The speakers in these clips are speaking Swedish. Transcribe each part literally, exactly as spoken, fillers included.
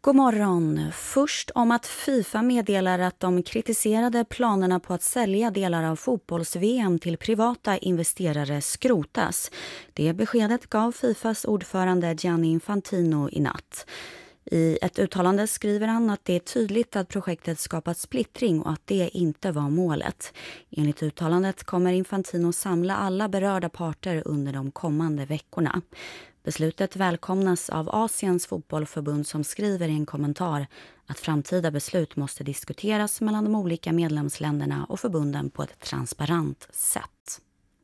God morgon. Först om att FIFA meddelar att de kritiserade planerna på att sälja delar av fotbolls-V M till privata investerare skrotas. Det beskedet gav FIFAs ordförande Gianni Infantino i natt. I ett uttalande skriver han att det är tydligt att projektet skapat splittring och att det inte var målet. Enligt uttalandet kommer Infantino samla alla berörda parter under de kommande veckorna. Beslutet välkomnas av Asiens fotbollförbund som skriver i en kommentar att framtida beslut måste diskuteras mellan de olika medlemsländerna och förbunden på ett transparent sätt.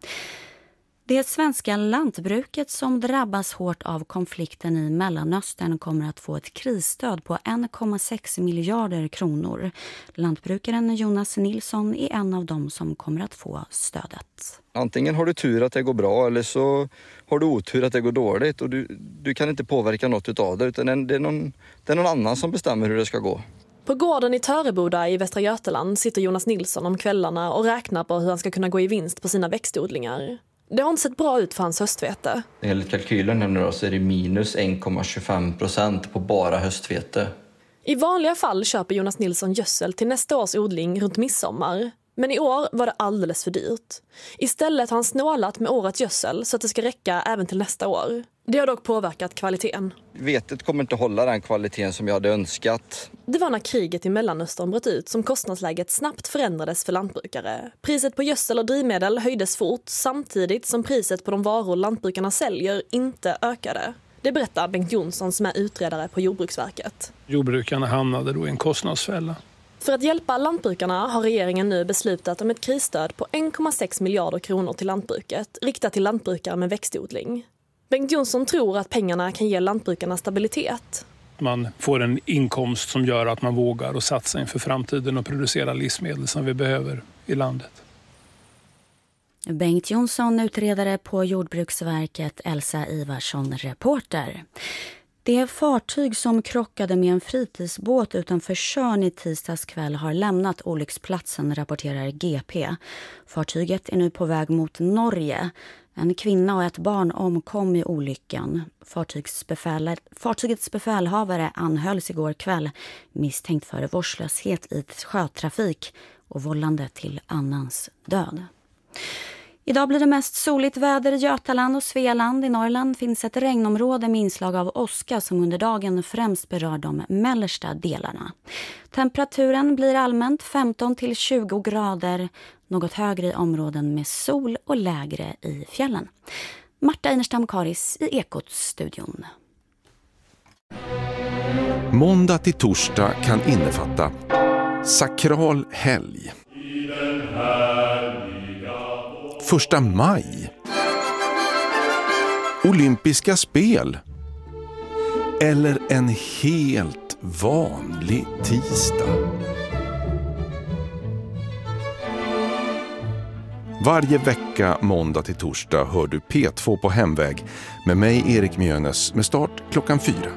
Det svenska lantbruket som drabbas hårt av konflikten i Mellanöstern kommer att få ett krisstöd på en komma sex miljarder kronor. Lantbrukaren Jonas Nilsson är en av dem som kommer att få stödet. Antingen har du tur att det går bra eller så har du otur att det går dåligt och du, du kan inte påverka något av det utan det är, någon, det är någon annan som bestämmer hur det ska gå. På gården i Töreboda i Västra Götaland sitter Jonas Nilsson om kvällarna och räknar på hur han ska kunna gå i vinst på sina växtodlingar. Det har inte sett bra ut för hans höstvete. Enligt kalkylen nu då, så är det minus en komma tjugofem procent på bara höstvete. I vanliga fall köper Jonas Nilsson gödsel till nästa års odling runt midsommar. Men i år var det alldeles för dyrt. Istället har han snålat med årets gödsel så att det ska räcka även till nästa år. Det har dock påverkat kvaliteten. Vetet kommer inte hålla den kvaliteten som jag hade önskat. Det var när kriget i Mellanöstern bröt ut som kostnadsläget snabbt förändrades för lantbrukare. Priset på gödsel och drivmedel höjdes fort samtidigt som priset på de varor lantbrukarna säljer inte ökade. Det berättar Bengt Jonsson som är utredare på Jordbruksverket. Jordbrukarna hamnade då i en kostnadsfälla. För att hjälpa lantbrukarna har regeringen nu beslutat om ett krisstöd på en komma sex miljarder kronor till lantbruket, riktat till lantbrukare med växtodling. Bengt Jonsson tror att pengarna kan ge lantbrukarna stabilitet. Man får en inkomst som gör att man vågar och satsa inför framtiden och producera livsmedel som vi behöver i landet. Bengt Jonsson, utredare på Jordbruksverket, Elsa Ivarsson, reporter. Det fartyg som krockade med en fritidsbåt utanför Tjörn i tisdags kväll har lämnat olycksplatsen, rapporterar G P. Fartyget är nu på väg mot Norge. En kvinna och ett barn omkom i olyckan. Fartygsbefäl, fartygets befälhavare anhölls igår kväll misstänkt för vårdslöshet i sjötrafik och vållande till annans död. Idag blir det mest soligt väder i Götaland och Svealand. I Norrland finns ett regnområde med inslag av åska som under dagen främst berör de mellersta delarna. Temperaturen blir allmänt femton till tjugo grader, något högre i områden med sol och lägre i fjällen. Marta Einerstam-Karis i Ekot-studion. Måndag till torsdag kan innefatta sakral helg. Första maj. Olympiska spel. Eller en helt vanlig tisdag. Varje vecka måndag till torsdag hör du P två på hemväg med mig Erik Mjönes med start klockan fyra.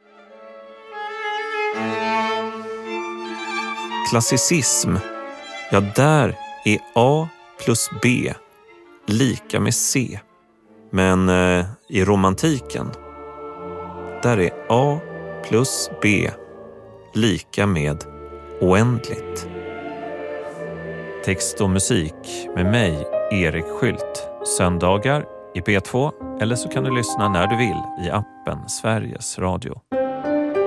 Klassicism. Ja, där är A plus B lika med C. Men eh, i romantiken, där är A plus B lika med oändligt. Text och musik med mig, Erik Skylt. Söndagar i P två, eller så kan du lyssna när du vill i appen Sveriges Radio.